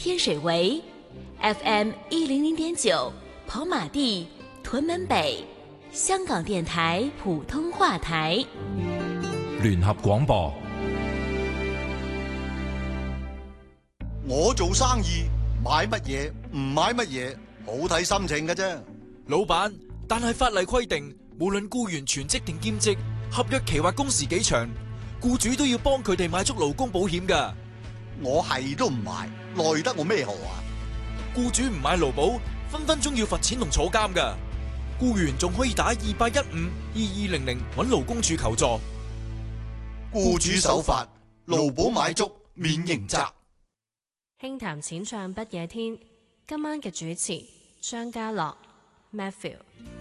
天水圍 FM 100.9跑馬地屯門北，香港電台普通話台聯合廣播。 我做生意買乜嘢唔買乜嘢，好睇心情㗎啫。 老闆，但係法例規定，無論僱員全職定兼職，合約期或工時幾長，僱主都要幫佢哋買足勞工保險㗎。 我係都唔買，奈得我咩何啊？ 僱主唔買勞保，分分鐘要罰錢同坐監㗎。僱員仲可以打28152200揾勞工處求助。 僱主守法，勞保買足免刑責。 輕談淺唱不夜天，今晚嘅主持張家樂 Matthew。